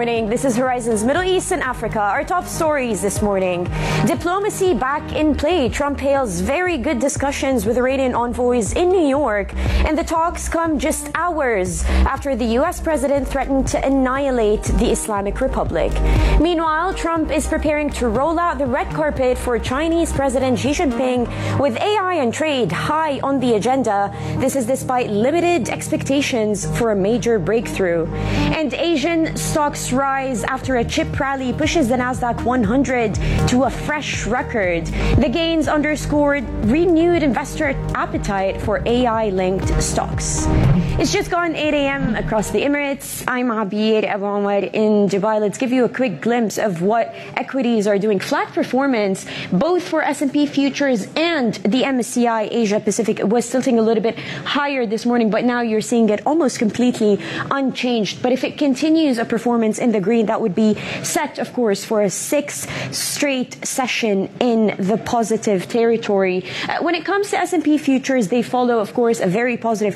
morning. This is Horizon's Middle East and Africa. Our top stories this morning. Diplomacy back in play. Trump hails very good discussions with Iranian envoys in New York. And the talks come just hours after the U.S. president threatened to annihilate the Islamic Republic. Meanwhile, Trump is preparing to roll out the red carpet for Chinese President Xi Jinping with AI and trade high on the agenda. This is despite limited expectations for a major breakthrough. And Asian stocks rise after a chip rally pushes the Nasdaq 100 to a fresh record. The gains underscored renewed investor appetite for AI-linked stocks. It's just gone 8 a.m. across the Emirates. I'm Abir Abu Omar in Dubai. Let's give you a quick glimpse of what equities are doing. Flat performance, both for S&P futures and the MSCI Asia Pacific. It was tilting a little bit higher this morning, but now you're seeing it almost completely unchanged. But if it continues a performance in the green, that would be set, of course, for a 6th straight session in the positive territory. When it comes to S&P futures, they follow, of course, a very positive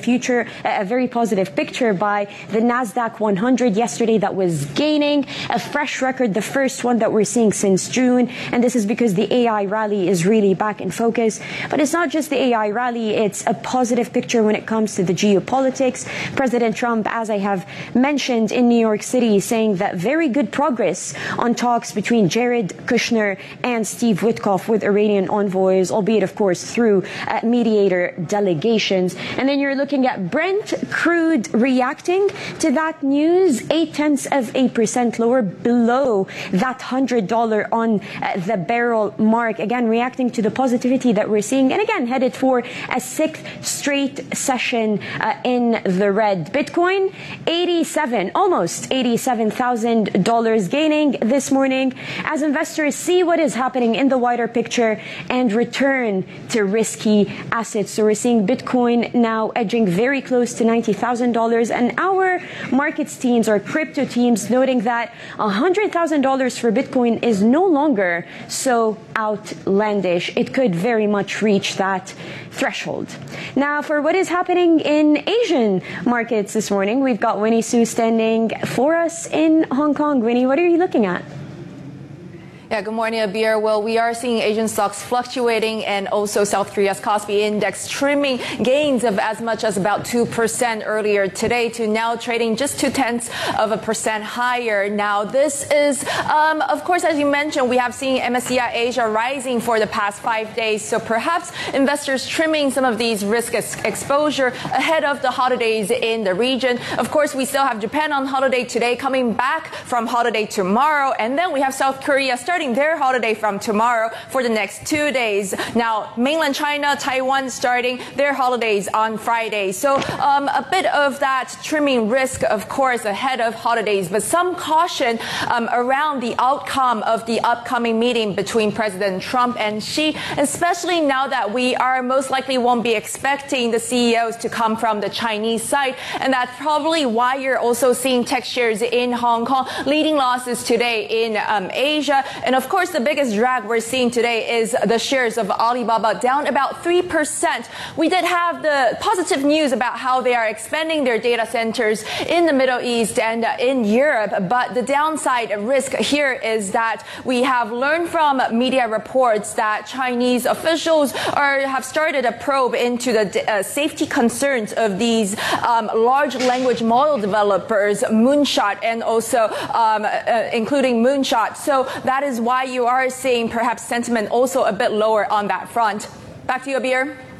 picture by the Nasdaq 100 yesterday that was gaining a fresh record, the first one that we're seeing since June. And this is because the AI rally is really back in focus. But it's not just the AI rally, it's a positive picture when it comes to the geopolitics. President Trump, as I have mentioned, in New York City, saying that very good progress on talks between Jared Kushner and Steve Witkoff with Iranian envoys, albeit, of course, through mediator delegations. And then you're looking at Brent crude reacting to that news, 0.8% lower, below that $100 on the barrel mark. Again, reacting to the positivity that we're seeing, and again, headed for a 6th straight session in the red. Bitcoin, almost $87,000 gaining this morning as investors see what is happening in the wider picture and return to risky assets. So we're seeing Bitcoin now edging very close to $90,000, and our markets teams, our crypto teams, noting that $100,000 for Bitcoin is no longer so outlandish. It could very much reach that threshold. Now, for what is happening in Asian markets this morning, we've got Winnie Su standing for us in Hong Kong. Winnie, what are you looking at? Yeah, good morning, Abir. Well, we are seeing Asian stocks fluctuating and also South Korea's Kospi Index trimming gains of as much as about 2% earlier today to now trading just 0.2% higher. Now, this is, of course, as you mentioned, we have seen MSCI Asia rising for the past 5 days. So perhaps investors trimming some of these risk exposure ahead of the holidays in the region. Of course, we still have Japan on holiday today, coming back from holiday tomorrow. And then we have South Korea starting their holiday from tomorrow for the next 2 days. Now, mainland China, Taiwan starting their holidays on Friday. So a bit of that trimming risk, of course, ahead of holidays, but some caution around the outcome of the upcoming meeting between President Trump and Xi, especially now that we are most likely won't be expecting the CEOs to come from the Chinese side. And that's probably why you're also seeing tech shares in Hong Kong leading losses today in Asia. And of course, the biggest drag we're seeing today is the shares of Alibaba down about 3%. We did have the positive news about how they are expanding their data centers in the Middle East and in Europe. But the downside risk here is that we have learned from media reports that Chinese officials have started a probe into the safety concerns of these large language model developers, Moonshot, and also including Moonshot. So that is why you are seeing perhaps sentiment also a bit lower on that front. Back to you, Abir.